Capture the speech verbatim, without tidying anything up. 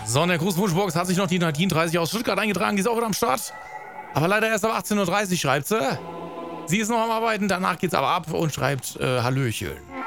So, in der Grußwunschbox hat sich noch die Nadine dreißig aus Stuttgart eingetragen. Die ist auch wieder am Start. Aber leider erst ab achtzehn Uhr dreißig schreibt sie. Sie ist noch am Arbeiten, danach geht's aber ab und schreibt äh, Hallöchen.